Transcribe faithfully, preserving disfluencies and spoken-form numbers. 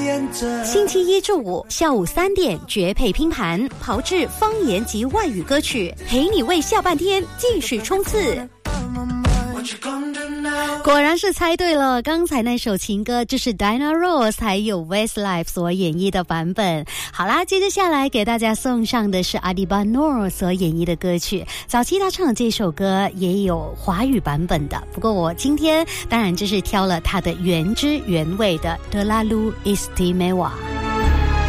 星期一至五下午三点绝配拼盘，炮制方言及外语歌曲，陪你为下半天继续冲刺。果然是猜对了，刚才那首情歌就是 Diana Ross 还有 Westlife 所演绎的版本。好啦，接着下来给大家送上的是 Adiba Noor 所演绎的歌曲。早期他唱的这首歌也有华语版本的，不过我今天当然就是挑了他的原汁原味的 Terlalu Istimewa。